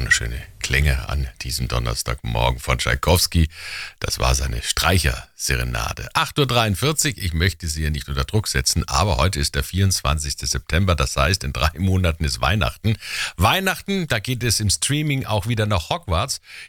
wunderschöne Klänge an diesem Donnerstagmorgen von Tschaikowski. Das war seine Streicherserenade. 8.43 Uhr, ich möchte Sie ja nicht unter Druck setzen, aber heute ist der 24. September, das heißt, in 3 Monaten ist Weihnachten. Weihnachten, da geht es im Streaming auch wieder nach Hogwarts.